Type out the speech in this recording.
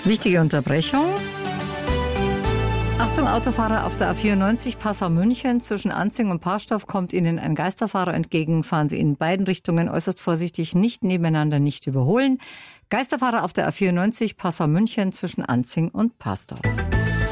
Wichtige Unterbrechung. Achtung, Autofahrer auf der A94 Passau-München zwischen Anzing und Parstorf kommt Ihnen ein Geisterfahrer entgegen. Fahren Sie in beiden Richtungen äußerst vorsichtig, nicht nebeneinander, nicht überholen. Geisterfahrer auf der A94 Passau-München zwischen Anzing und Parstorf.